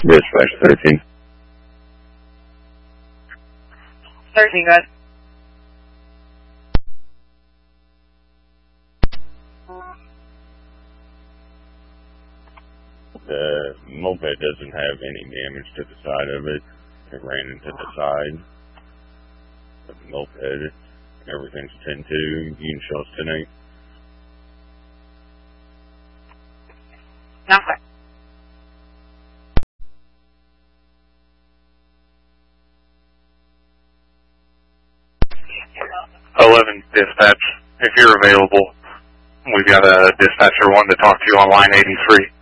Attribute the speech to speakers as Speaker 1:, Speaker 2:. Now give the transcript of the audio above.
Speaker 1: Dispatch 13.
Speaker 2: 13, guys.
Speaker 1: The moped doesn't have any damage to the side of it. It ran into the side of the moped. Everything's 10-2. You can show us tonight.
Speaker 2: Nothing.
Speaker 3: Dispatch, if you're available, we've got a dispatcher wanting to talk to you on line 83.